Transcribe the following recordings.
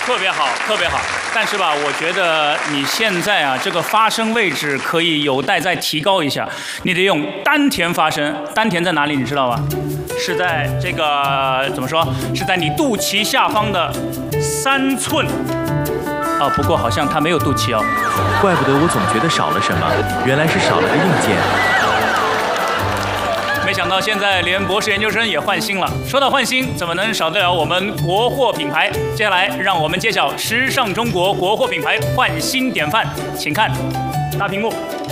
特别好，特别好。但是吧，我觉得你现在啊，这个发声位置可以有待再提高一下，你得用丹田发声。丹田在哪里？你知道吗？是在这个怎么说？是在你肚脐下方的3寸。哦，不过好像他没有肚脐哦。 怪不得我总觉得少了什么，原来是少了个硬件。 没想到现在连博士研究生也换新了。说到换新，怎么能少得了我们国货品牌？接下来让我们揭晓时尚中国国货品牌换新典范，请看大屏幕。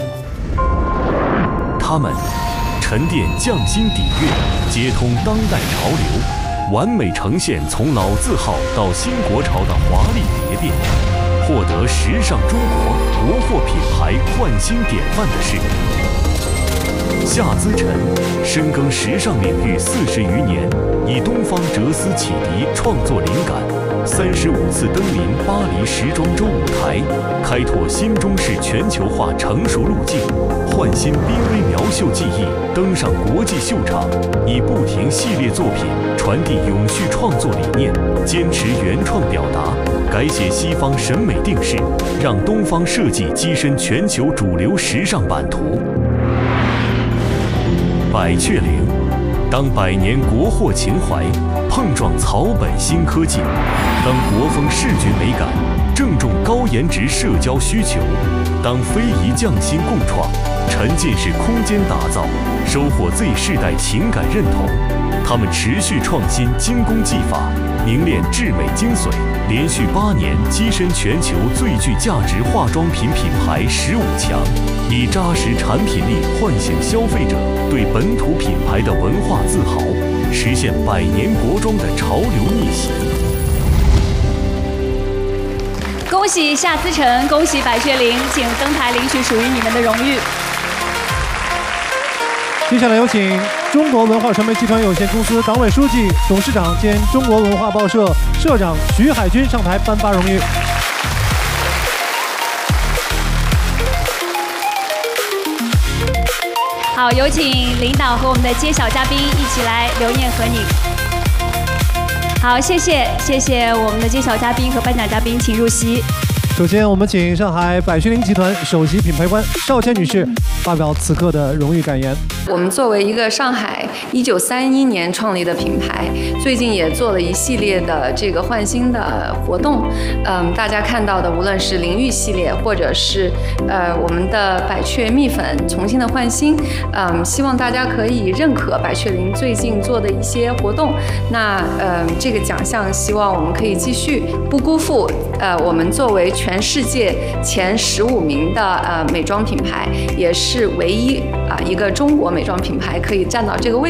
他们沉淀匠心底蕴，接通当代潮流，完美呈现从老字号到新国潮的华丽蝶变。获得时尚中国国货品牌换新典范的是夏姿晨，深耕时尚领域40余年，以东方哲思启迪创作灵感，35次登临巴黎时装周舞台，开拓新中式全球化成熟路径，焕新濒危苗绣技艺，登上国际秀场，以不停系列作品传递永续创作理念，坚持原创表达，改写西方审美定式，让东方设计跻身全球主流时尚版图。百雀羚，当百年国货情怀碰撞草本新科技，当国风视觉美感正中高颜值社交需求，当非遗匠心共创沉浸式空间打造，收获 Z 世代情感认同。他们持续创新精工技法，凝练至美精髓，连续8年跻身全球最具价值化妆品品牌15强，以扎实产品力唤醒消费者对本土品牌的文化自豪，实现100年国妆的潮流逆袭。 恭喜夏姿晨，恭喜百雀羚，请登台领取属于你们的荣誉。 接下来有请中国文化传媒集团有限公司党委书记、董事长兼中国文化报社社长徐海军上台颁发荣誉。 好，有请领导和我们的揭晓嘉宾一起来留念合影。好，谢谢我们的揭晓嘉宾和颁奖嘉宾，请入席。 首先，我们请上海百雀羚集团首席品牌官邵倩女士发表此刻的荣誉感言。 我们作为一个上海1931年创立的品牌，最近也做了一系列的这个换新的活动。大家看到的，无论是淋浴系列，或者是我们的百雀蜜粉重新的换新，希望大家可以认可百雀羚最近做的一些活动。那这个奖项希望我们可以继续，不辜负我们作为全世界前15名的美妆品牌，也是唯一一个中国美妆品牌可以站到这个位置。